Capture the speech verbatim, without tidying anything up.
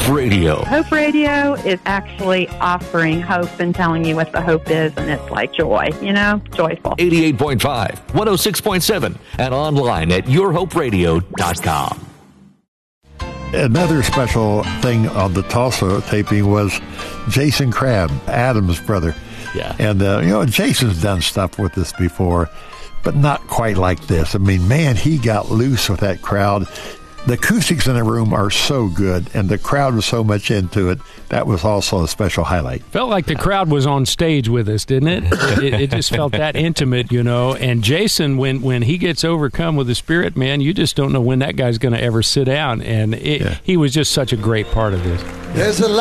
Hope Radio. Hope Radio is actually offering hope and telling you what the hope is, and it's like joy, you know, joyful. eighty-eight point five, one oh six point seven, and online at your hope radio dot com. Another special thing on the Tulsa taping was Jason Crabb, Adam's brother. Yeah. And, uh, you know, Jason's done stuff with us before, but not quite like this. I mean, man, he got loose with that crowd. The acoustics in the room are so good, and the crowd was so much into it. That was also a special highlight. Felt like the crowd was on stage with us, didn't it? It, it just felt that intimate, you know. And Jason, when, when he gets overcome with the Spirit, man, you just don't know when that guy's going to ever sit down. And it, Yeah. he was just such a great part of this. There's a